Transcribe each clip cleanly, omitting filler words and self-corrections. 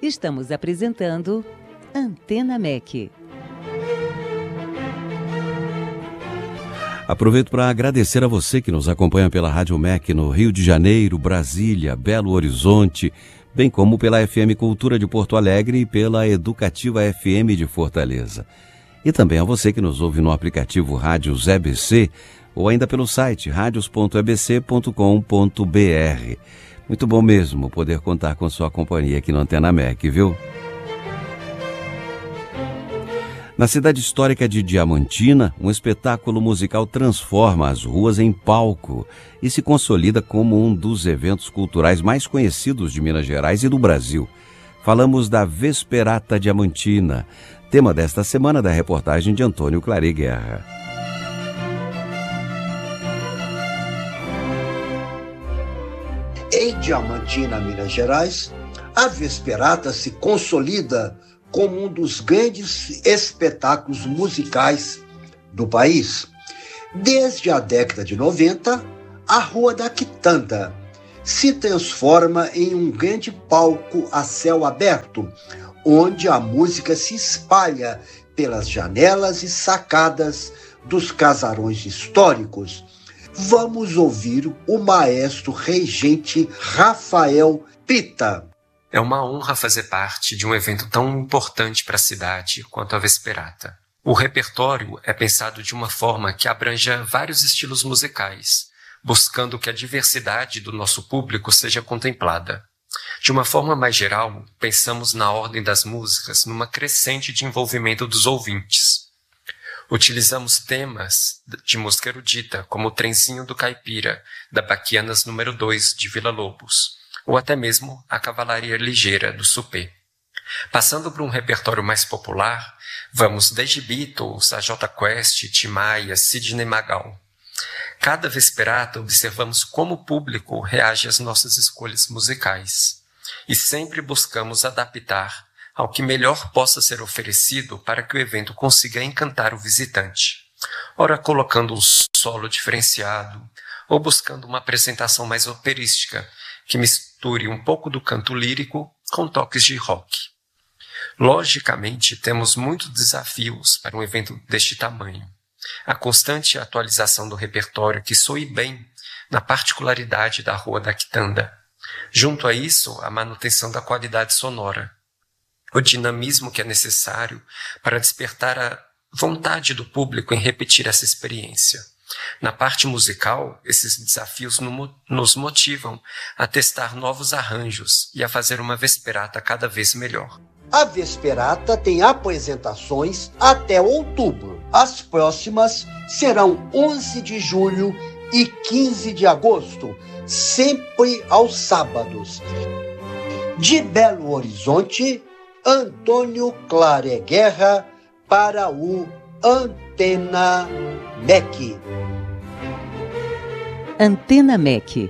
Estamos apresentando Antena MEC. Aproveito para agradecer a você que nos acompanha pela Rádio MEC no Rio de Janeiro, Brasília, Belo Horizonte, bem como pela FM Cultura de Porto Alegre e pela Educativa FM de Fortaleza. E também a você que nos ouve no aplicativo Rádios EBC ou ainda pelo site radios.ebc.com.br. Muito bom mesmo poder contar com sua companhia aqui no Antena MEC, viu? Na cidade histórica de Diamantina, um espetáculo musical transforma as ruas em palco e se consolida como um dos eventos culturais mais conhecidos de Minas Gerais e do Brasil. Falamos da Vesperata Diamantina, tema desta semana da reportagem de Antônio Claret Guerra. Em Diamantina, Minas Gerais, a Vesperata se consolida como um dos grandes espetáculos musicais do país. Desde a década de 90, a Rua da Quitanda se transforma em um grande palco a céu aberto, onde a música se espalha pelas janelas e sacadas dos casarões históricos. Vamos ouvir o maestro regente Rafael Pita. É uma honra fazer parte de um evento tão importante para a cidade quanto a Vesperata. O repertório é pensado de uma forma que abranja vários estilos musicais, buscando que a diversidade do nosso público seja contemplada. De uma forma mais geral, pensamos na ordem das músicas numa crescente de envolvimento dos ouvintes. Utilizamos temas de música erudita, como o Trenzinho do Caipira, da Baquianas número 2 de Vila Lobos, ou até mesmo a Cavalaria Ligeira do Supê. Passando para um repertório mais popular, vamos desde Beatles a Jota Quest, Tim Maia, Sidney Magal. Cada Vesperata observamos como o público reage às nossas escolhas musicais e sempre buscamos adaptar ao que melhor possa ser oferecido para que o evento consiga encantar o visitante. Ora colocando um solo diferenciado ou buscando uma apresentação mais operística, que misture um pouco do canto lírico com toques de rock. Logicamente, temos muitos desafios para um evento deste tamanho. A constante atualização do repertório que soe bem na particularidade da Rua da Quitanda. Junto a isso, a manutenção da qualidade sonora. O dinamismo que é necessário para despertar a vontade do público em repetir essa experiência. Na parte musical, esses desafios nos motivam a testar novos arranjos e a fazer uma Vesperata cada vez melhor. A Vesperata tem apresentações até outubro. As próximas serão 11 de julho e 15 de agosto, sempre aos sábados. De Belo Horizonte, Antônio Claret Guerra para o Antena MEC. Antena MEC.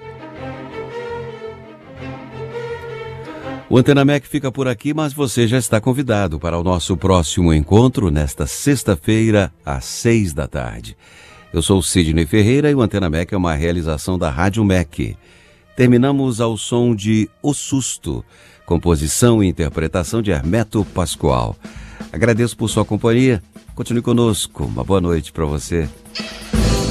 O Antena MEC fica por aqui, mas você já está convidado para o nosso próximo encontro nesta sexta-feira, às 6 da tarde. Eu sou Sidney Ferreira e o Antena MEC é uma realização da Rádio MEC. Terminamos ao som de O Susto, composição e interpretação de Hermeto Pascoal. Agradeço por sua companhia. Continue conosco. Uma boa noite para você.